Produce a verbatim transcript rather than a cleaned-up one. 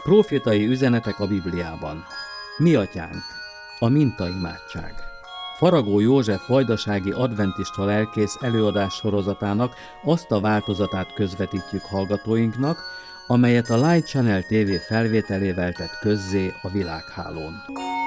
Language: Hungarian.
Prófétai üzenetek a Bibliában. Mi atyánk, a mintaimádság. Faragó József vajdasági adventista lelkész előadás sorozatának azt a változatát közvetítjük hallgatóinknak, amelyet a Light Channel té vé felvételével tett közzé a világhálón.